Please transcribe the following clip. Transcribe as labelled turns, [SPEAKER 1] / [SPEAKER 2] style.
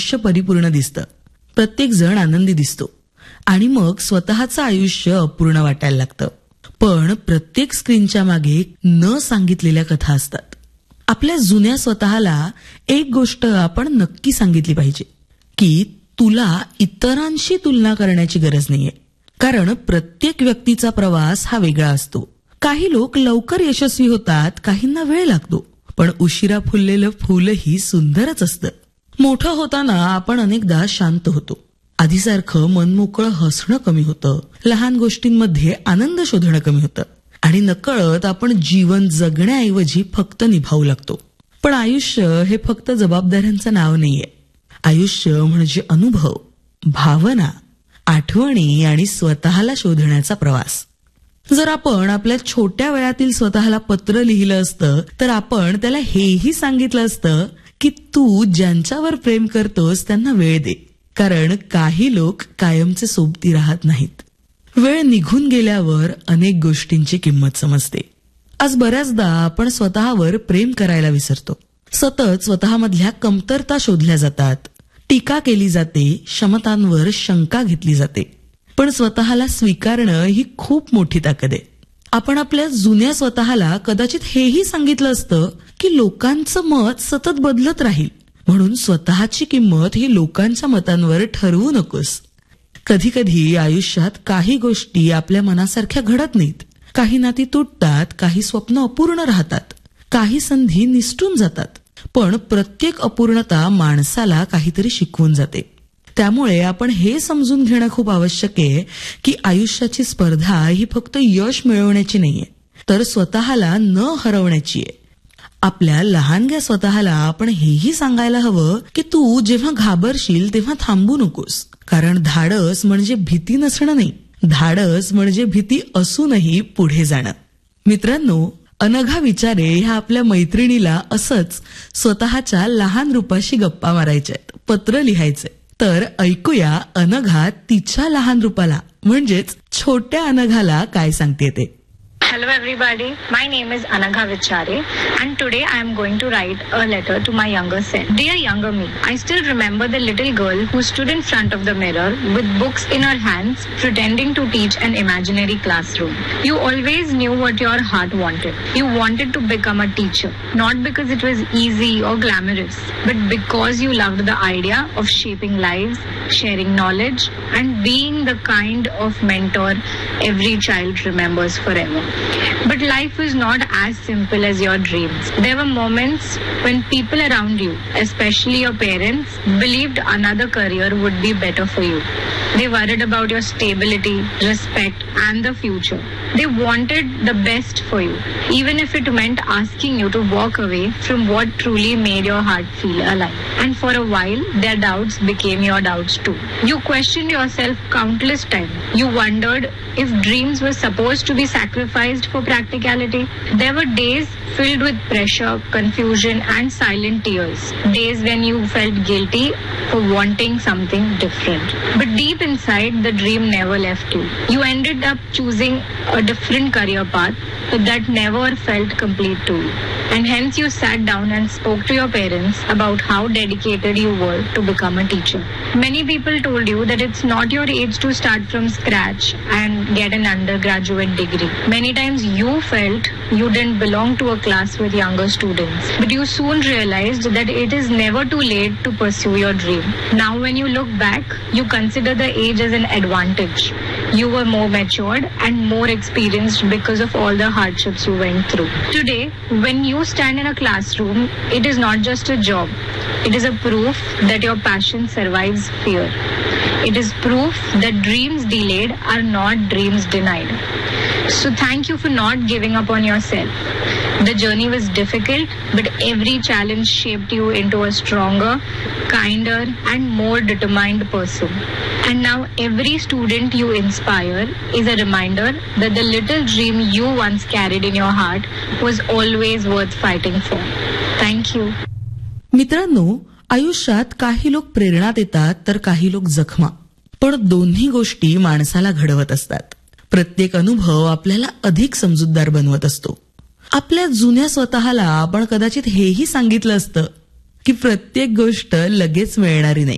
[SPEAKER 1] आयुष्य परिपूर्ण दिसतं, प्रत्येक जण आनंदी दिसतो आणि मग स्वतःचं आयुष्य अपूर्ण वाटायला लागतं. पण प्रत्येक स्क्रीनच्या मागे न सांगितलेल्या कथा असतात. आपल्या जुन्या स्वतःला एक गोष्ट आपण नक्की सांगितली पाहिजे की तुला इतरांशी तुलना करण्याची गरज नाहीये, कारण प्रत्येक व्यक्तीचा प्रवास हा वेगळा असतो. काही लोक लवकर यशस्वी होतात, काहींना वेळ लागतो, पण उशिरा फुललेलं फुलही सुंदरच असतं. मोठं होताना आपण अनेकदा शांत होतो. आधीसारखं मनमोकळं हसणं कमी होतं, लहान गोष्टींमध्ये आनंद शोधणं कमी होतं आणि नकळत आपण जीवन जगण्याऐवजी फक्त निभावू लागतो. पण आयुष्य हे फक्त जबाबदाऱ्यांचं नाव नाहीये. आयुष्य म्हणजे अनुभव, भावना, आठवणी आणि स्वतःला शोधण्याचा प्रवास. जर आपण आपल्या छोट्या वयातील स्वतःला पत्र लिहिलं असतं तर आपण त्याला हेही सांगितलं असतं की तू ज्यांच्यावर प्रेम करतोस त्यांना वेळ दे, कारण काही लोक कायमचे सोबती राहत नाहीत. वेळ निघून गेल्यावर अनेक गोष्टींची किंमत समजते. आज बऱ्याचदा आपण स्वतःवर प्रेम करायला विसरतो. सतत स्वतःमधल्या कमतरता शोधल्या जातात, टीका केली जाते, क्षमतांवर शंका घेतली जाते. पण स्वतःला स्वीकारणं ही खूप मोठी ताकद आहे. आपण आपल्या जुन्या स्वतःला कदाचित हेही सांगितलं असतं की लोकांचं मत सतत बदलत राहील, म्हणून स्वतःची किंमत ही लोकांच्या मतांवर ठरवू नकोस. कधी कधी आयुष्यात काही गोष्टी आपल्या मनासारख्या घडत नाहीत. काही नाती तुटतात, काही स्वप्न अपूर्ण राहतात, काही संधी निसटून जातात. पण प्रत्येक अपूर्णता माणसाला काहीतरी शिकवून जाते. त्यामुळे आपण हे समजून घेणं खूप आवश्यक आहे की आयुष्याची स्पर्धा ही फक्त यश मिळवण्याची नाहीये, तर स्वतःला न हरवण्याची आहे. आपल्या लहानग्या स्वतःला आपण हेही सांगायला हवं की तू जेव्हा घाबरशील तेव्हा थांबू नकोस, कारण धाडस म्हणजे भीती नसणं नाही, धाडस म्हणजे भीती असूनही पुढे जाणं. मित्रांनो, अनघा विचारे ह्या आपल्या मैत्रिणीला असंच स्वतःच्या लहान रूपाशी गप्पा मारायच्यात, पत्र लिहायचे. तर ऐकूया अनघा तिच्या लहान रूपाला म्हणजेच छोट्या अनघाला काय सांगते ते.
[SPEAKER 2] Hello everybody, my name is Anagha Vichare and today I am going to write a letter to my younger self. Dear younger me, I still remember the little girl who stood in front of the mirror with books in her hands pretending to teach an imaginary classroom. You always knew what your heart wanted. You wanted to become a teacher, not because it was easy or glamorous, but because you loved the idea of shaping lives, sharing knowledge and being the kind of mentor every child remembers forever. But life is not as simple as your dreams. There were moments when people around you, especially your parents, believed another career would be better for you. They worried about your stability, respect, and the future. They wanted the best for you, even if it meant asking you to walk away from what truly made your heart feel alive. And for a while, their doubts became your doubts too. You questioned yourself countless times. You wondered if dreams were supposed to be sacrificed for practicality. There were days filled with pressure, confusion, and silent tears. Days when you felt guilty for wanting something different. But deep inside, the dream never left you. You ended up choosing a different career path that never felt complete to you. And hence you sat down and spoke to your parents about how dedicated you were to become a teacher. Many people told you that it's not your age to start from scratch and get an undergraduate degree. Many times you felt you didn't belong to a class with younger students. But you soon realized that it is never too late to pursue your dream. Now when you look back, you consider the age as an advantage. You were more matured and more experienced because of all the hardships you went through. Today, when you stand in a classroom, it is not just a job. It is a proof that your passion survives fear. It is proof that dreams delayed are not dreams denied. So thank you for not giving up on yourself. The journey was difficult, but every challenge shaped you into a stronger, kinder, and more determined person. And now every student you inspire is a reminder that the little dream you once carried in your heart was always worth fighting for. Thank you.
[SPEAKER 1] मित्रांनो, आयुष्यात काही लोक प्रेरणा देतात तर काही लोक जखमा, पण दोन्ही गोष्टी माणसाला घडवत असतात. प्रत्येक अनुभव आपल्याला अधिक समजूतदार बनवत असतो. आपल्या जुन्या स्वतःला आपण कदाचित हेही सांगितलं असतं की प्रत्येक गोष्ट लगेच मिळणारी नाही.